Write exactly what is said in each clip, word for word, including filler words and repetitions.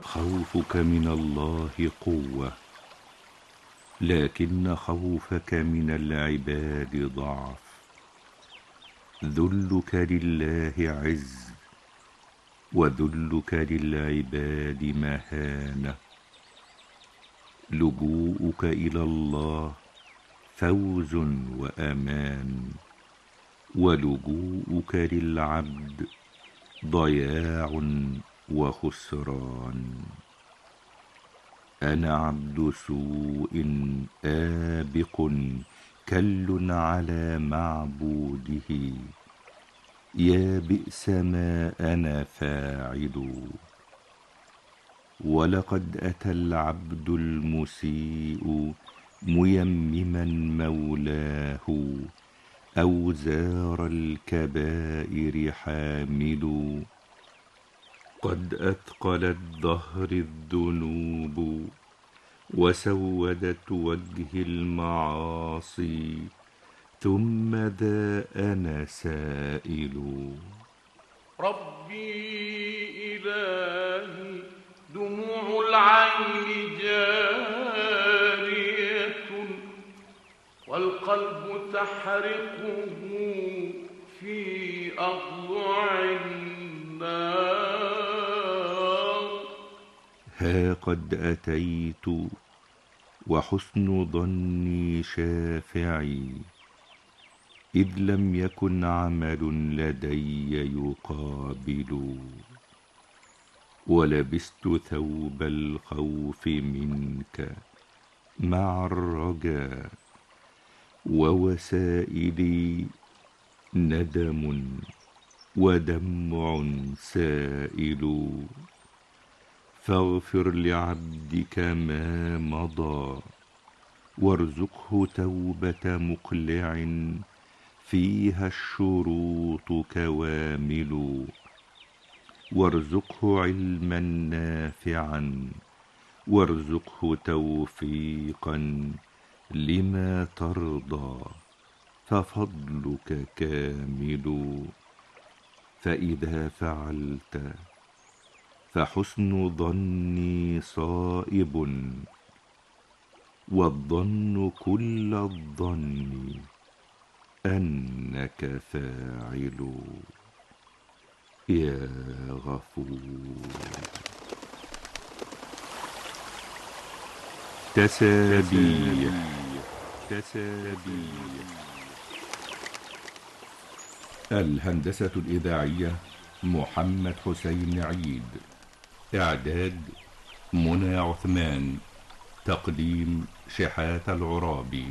خوفك من الله قوة، لكن خوفك من العباد ضعف. ذلك لله عز، وذلك للعباد مهانة. لجوءك إلى الله فوز وأمان، ولجوءك للعبد ضياع وخسران. أنا عبد سوء آبق كل على معبوده، يا بئس ما أنا فاعل. ولقد أتى العبد المسيء ميمما مولاه، أوزار الكبائر حامل. قد أثقلت ظهر الذنوب، وسودت وجه المعاصي، ثم ذا أنا سائل. ربي إلهي دموع العين جارية، والقلب تحرقه في أضلع النار. ها قد أتيت وحسن ظني شافعي، إذ لم يكن عمل لدي يقابل. ولبست ثوب الخوف منك مع الرجاء، ووسائلي ندم ودمع سائل. فاغفر لعبدك ما مضى، وارزقه توبة مقلع فيها الشروط كوامل. وارزقه علما نافعا، وارزقه توفيقا لما ترضى، ففضلك كامل. فإذا فعلت فحسن ظني صائب، والظن كل الظن أنك فاعل. يا غفور. تسابيح. تسابيح. الهندسة الإذاعية محمد حسين عيد. إعداد منى عثمان. تقديم شحات العرابي.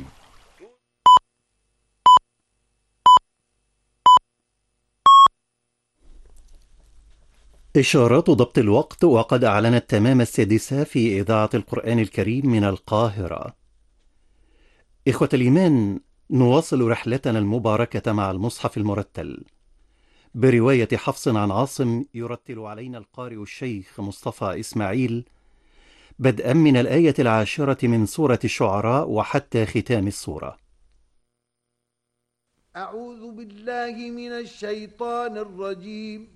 إشارات ضبط الوقت، وقد أعلنت تمام السادسة في إذاعة القرآن الكريم من القاهرة. إخوة الإيمان، نواصل رحلتنا المباركة مع المصحف المرتل برواية حفص عن عاصم، يرتل علينا القارئ الشيخ مصطفى إسماعيل، بدءا من الآية العاشرة من سورة الشعراء وحتى ختام السورة. أعوذ بالله من الشيطان الرجيم.